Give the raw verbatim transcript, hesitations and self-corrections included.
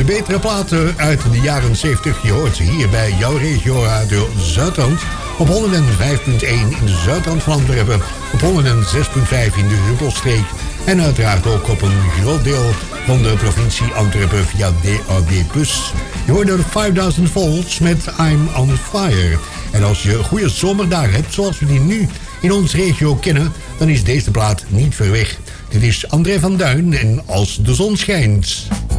De betere platen uit de jaren zeventig, je hoort ze hier bij jouw regio Radio Zuidland. Op honderdvijf komma één in de Zuidland van Antwerpen, op honderdzes komma vijf in de Ruppelstreek en uiteraard ook op een groot deel van de provincie Antwerpen via D A B plus. Je hoort de vijfduizend volts met I'm on Fire. En als je goede zomerdagen hebt, zoals we die nu in onze regio kennen, dan is deze plaat niet ver weg. Dit is André van Duin en Als de zon schijnt.